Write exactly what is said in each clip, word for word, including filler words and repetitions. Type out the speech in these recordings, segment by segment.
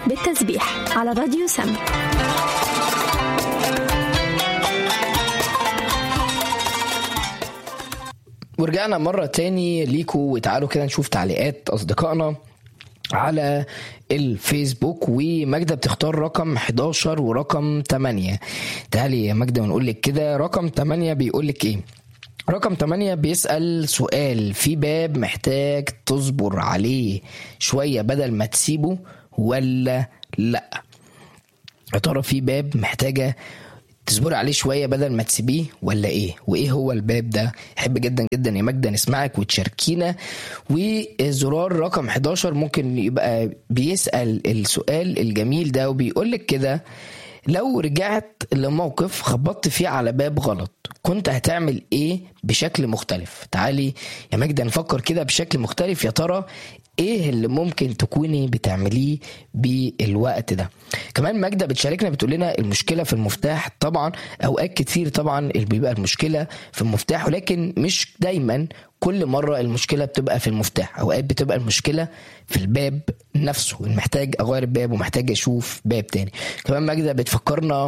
بالتسبيح على راديو سم. ورجعنا مرة تاني ليكو، وتعالوا كده نشوف تعليقات أصدقائنا على الفيسبوك. ومجدة بتختار رقم حداشر ورقم تمانية. تعالي يا مجدة ونقول لك كده. رقم تمانية بيقول لك ايه؟ رقم تمانية بيسأل سؤال: في باب محتاج تصبر عليه شوية بدل ما تسيبه ولا لا؟ يا ترى في باب محتاجة تصبر عليه شوية بدل ما تسيبيه ولا ايه؟ وايه هو الباب ده؟ احب جدا جدا يا مجدة نسمعك وتشاركينا. وزرار رقم حداشر ممكن يبقى بيسأل السؤال الجميل ده وبيقولك كده: لو رجعت لموقف خبطت فيه على باب غلط كنت هتعمل ايه بشكل مختلف؟ تعالي يا مجدة نفكر كده بشكل مختلف. يا ترى ايه اللي ممكن تكوني بتعمليه بالوقت ده؟ كمان مجدة بتشاركنا بتقول لنا المشكلة في المفتاح. طبعا اوقات كتير طبعا اللي بيبقى المشكلة في المفتاح، ولكن مش دايما كل مرة المشكلة بتبقى في المفتاح. اوقات بتبقى المشكلة في الباب نفسه، محتاج اغير الباب ومحتاج اشوف باب تاني. كمان مجدة بتفكرنا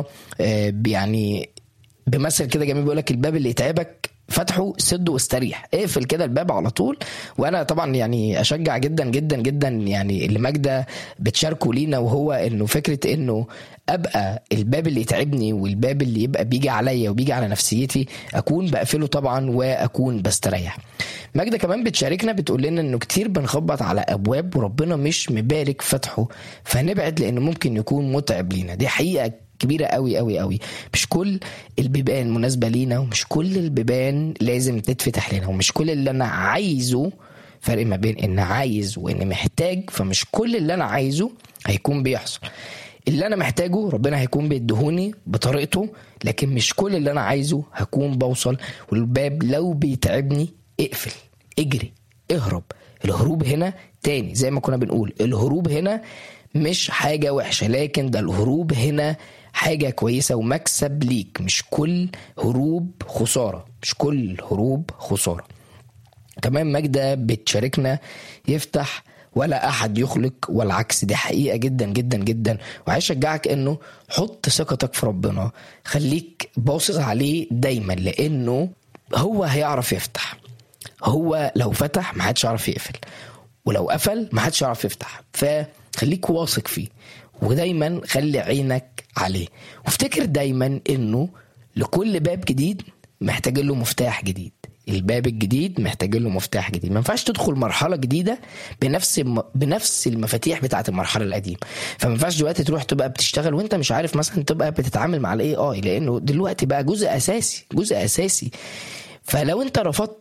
يعني بمثل كده جميل بيقولك: الباب اللي يتعبك فتحه سده واستريح. اقفل كده الباب على طول. وانا طبعا يعني اشجع جدا جدا جدا يعني اللي مجدة بتشاركه لينا، وهو انه فكرة انه ابقى الباب اللي يتعبني والباب اللي يبقى بيجي عليا وبيجي على نفسيتي اكون بقفله طبعا واكون بستريح. مجدة كمان بتشاركنا بتقول لنا انه كتير بنخبط على ابواب وربنا مش مبارك فتحه فنبعد لانه ممكن يكون متعب لينا. دي حقيقة كبيرة قوي قوي قوي. مش كل البيبان مناسبة لينا، ومش كل البيبان لازم تتفتح لنا، ومش كل اللي انا عايزه. فرق ما بين ان عايز وان محتاج. فمش كل اللي انا عايزه هيكون بيحصل. اللي انا محتاجه ربنا هيكون بيدهوني بطريقته، لكن مش كل اللي انا عايزه هكون بوصل. والباب لو بيتعبني اقفل، اجري، اهرب. الهروب هنا تاني زي ما كنا بنقول، الهروب هنا مش حاجة وحشة، لكن ده الهروب هنا حاجة كويسة ومكسب ليك. مش كل هروب خسارة، مش كل هروب خسارة. كمان مجدة بتشاركنا: يفتح ولا أحد يخلق والعكس. دي حقيقة جدا جدا جدا. وعايز أشجعك إنه حط ثقتك في ربنا، خليك باصص عليه دايما، لأنه هو هيعرف يفتح. هو لو فتح ما حدش يعرف يقفل، ولو قفل ما حدش يعرف يفتح. فخليك واثق فيه، ودايما خلي عينك عليه. وافتكر دايما انه لكل باب جديد محتاج له مفتاح جديد. الباب الجديد محتاج له مفتاح جديد. ما ينفعش تدخل مرحلة جديدة بنفس بنفس المفاتيح بتاعة المرحلة القديمة. فما ينفعش دلوقتي تروح تبقى بتشتغل وانت مش عارف مثلا تبقى بتتعامل مع الاي اي، لانه دلوقتي بقى جزء اساسي جزء اساسي. فلو انت رفضت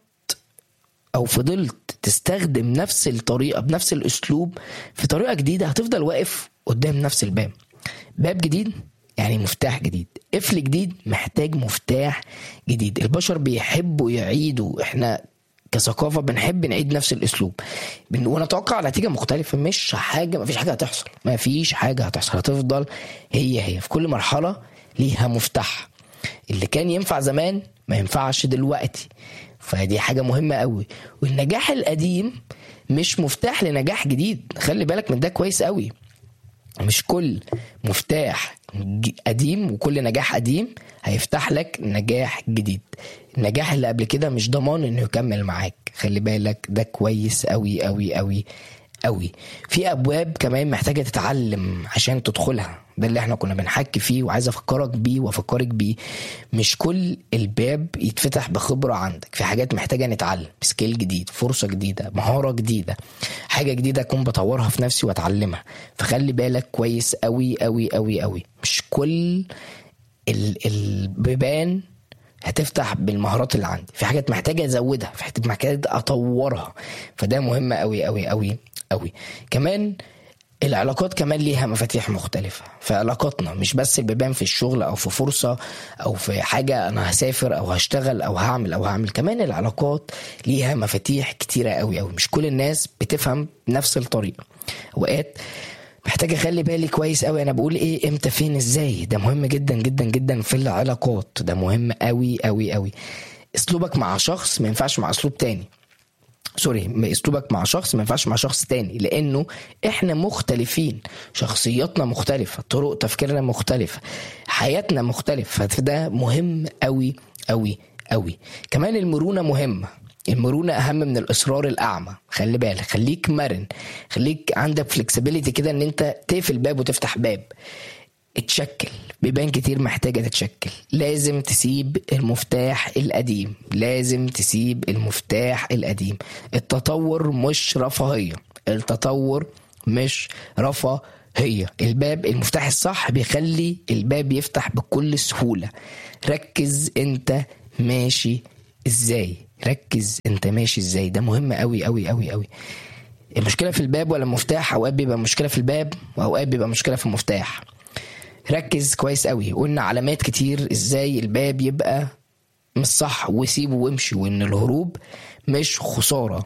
او فضلت تستخدم نفس الطريقة بنفس الاسلوب في طريقة جديدة، هتفضل واقف قدام نفس الباب. باب جديد يعني مفتاح جديد، قفل جديد محتاج مفتاح جديد. البشر بيحبوا يعيدوا، احنا كثقافة بنحب نعيد نفس الاسلوب ونتوقع نتيجة مختلفة. مش حاجة، مفيش حاجة هتحصل، مفيش حاجة هتحصل، هتفضل هي هي. في كل مرحلة ليها مفتاح. اللي كان ينفع زمان ما ينفعش دلوقتي، فدي حاجة مهمة قوي. والنجاح القديم مش مفتاح لنجاح جديد. خلي بالك من ده كويس قوي. مش كل مفتاح قديم وكل نجاح قديم هيفتح لك نجاح جديد. النجاح اللي قبل كده مش ضمان انه يكمل معاك. خلي بالك ده كويس قوي قوي قوي قوي. في ابواب كمان محتاجة تتعلم عشان تدخلها. ده اللي احنا كنا بنحكي فيه، وعايز افكرك بيه وافكرك بيه. مش كل الباب يتفتح بخبرة عندك. في حاجات محتاجة نتعلم، سكيل جديد، فرصة جديدة، مهارة جديدة، حاجة جديدة اكون بطورها في نفسي واتعلمها. فخلي بالك كويس قوي قوي قوي قوي. مش كل البيبان هتفتح بالمهارات اللي عندي. في حاجات محتاجة ازودها، في حاجات محتاجة اطورها. فده مهم قوي قوي قوي قوي. كمان العلاقات كمان ليها مفاتيح مختلفة. فعلاقاتنا مش بس البيبان في الشغل او في فرصة او في حاجة انا هسافر او هشتغل او هعمل او هعمل كمان العلاقات ليها مفاتيح كتيرة قوي قوي. مش كل الناس بتفهم نفس الطريقة. اوقات محتاج اخلي بالي كويس قوي انا بقول ايه، امتى، فين، ازاي. ده مهم جدا جدا جدا في العلاقات. ده مهم قوي قوي قوي. اسلوبك مع شخص ما ينفعش مع اسلوب تاني. سوري اسلوبك مع شخص ما ينفعش مع شخص تاني، لانه احنا مختلفين، شخصياتنا مختلفة، طرق تفكيرنا مختلفة، حياتنا مختلفة. فده مهم قوي قوي قوي. كمان المرونة مهمة، المرونة أهم من الإصرار الأعمى. خلي بالك، خليك مرن، خليك عندك فلكسبيليتي كده ان انت تقفل باب وتفتح باب. اتشكل، بيبان كتير محتاجة تتشكل. لازم تسيب المفتاح القديم، لازم تسيب المفتاح القديم. التطور مش رفاهية، التطور مش رفاهية. الباب المفتاح الصح بيخلي الباب يفتح بكل سهولة. ركز انت ماشي ازاي، ركز انت ماشي ازاي، ده مهم قوي قوي قوي قوي. المشكلة في الباب ولا المفتاح؟ اوقات بيبقى مشكلة في الباب واوقات بيبقى مشكلة في المفتاح. ركز كويس قوي. قلنا علامات كتير ازاي الباب يبقى مش صح، وسيبه وامشي، وان الهروب مش خسارة.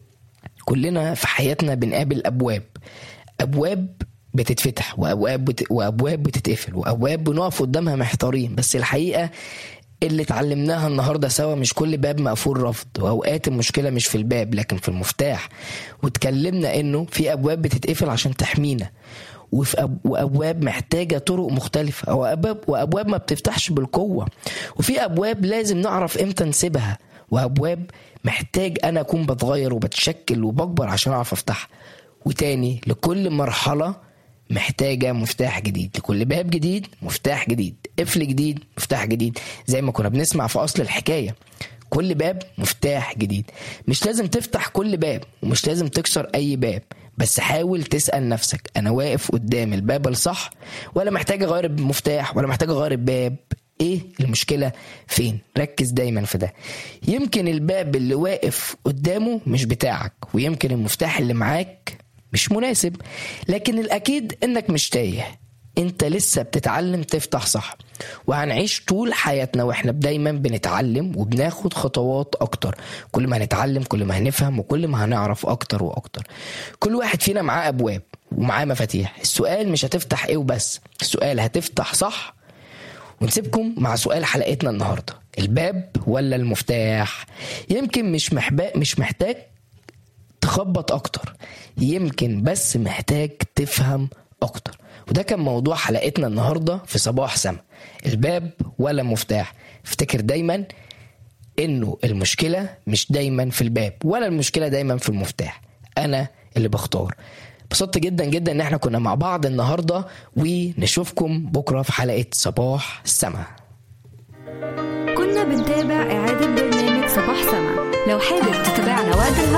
كلنا في حياتنا بنقابل ابواب، ابواب بتتفتح وابواب بت... وابواب بتتقفل، وابواب بنقف قدامها محتارين. بس الحقيقة اللي اتعلمناها النهاردة سوا، مش كل باب مقفول رفض، واوقات المشكلة مش في الباب لكن في المفتاح. واتكلمنا انه في ابواب بتتقفل عشان تحمينا، وفي أب... وابواب محتاجة طرق مختلفة، وابواب وابواب ما بتفتحش بالقوة، وفي ابواب لازم نعرف امتى نسيبها، وابواب محتاج انا اكون بتغير وبتشكل وبكبر عشان اعرف افتحها. وتاني، لكل مرحلة محتاجة مفتاح جديد، لكل باب جديد مفتاح جديد، قفل جديد مفتاح جديد. زي ما كنا بنسمع في أصل الحكاية، كل باب مفتاح جديد. مش لازم تفتح كل باب ومش لازم تكسر أي باب، بس حاول تسأل نفسك، أنا واقف قدام الباب الصح ولا محتاج أغير المفتاح ولا محتاج أغير الباب؟ ايه المشكلة فين؟ ركز دايما في ده. يمكن الباب اللي واقف قدامه مش بتاعك، ويمكن المفتاح اللي معاك مش مناسب، لكن الأكيد إنك مش تايه، انت لسه بتتعلم تفتح صح. وهنعيش طول حياتنا واحنا دايما بنتعلم وبناخد خطوات اكتر. كل ما هنتعلم كل ما هنفهم وكل ما هنعرف اكتر واكتر. كل واحد فينا معاه ابواب ومعاه مفاتيح. السؤال مش هتفتح ايه وبس، السؤال هتفتح صح. ونسيبكم مع سؤال حلقتنا النهاردة، الباب ولا المفتاح؟ يمكن مش محبا مش محتاج تخبط اكتر، يمكن بس محتاج تفهم اكتر. وده كان موضوع حلقتنا النهاردة في صباح سما، الباب ولا مفتاح. افتكر دايما انه المشكلة مش دايما في الباب ولا المشكلة دايما في المفتاح، انا اللي بختار. بسطت جدا جدا ان احنا كنا مع بعض النهاردة، ونشوفكم بكرة في حلقة صباح سما. كنا بنتابع اعادة برنامج صباح سما. لو حابب تتابعنا وقت الهوا